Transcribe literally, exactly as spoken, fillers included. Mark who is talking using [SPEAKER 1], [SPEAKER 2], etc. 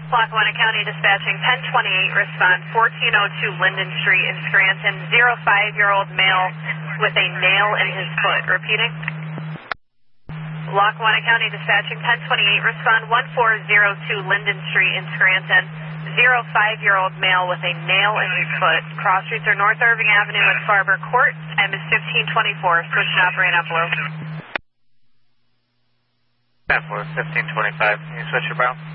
[SPEAKER 1] Lackawanna County Dispatching ten twenty-eight, respond fourteen oh two Linden Street in Scranton, zero five-year-old male with a nail in his foot. Repeating. Lackawanna County Dispatching ten twenty-eight, respond one four zero two Linden Street in Scranton, zero five-year-old male with a nail in his foot. Cross streets are North Irving Avenue and Farber Court. Time is fifteen twenty-four. Switch and operate Upload.
[SPEAKER 2] ten four, fifteen twenty-five. Can you switch your bow?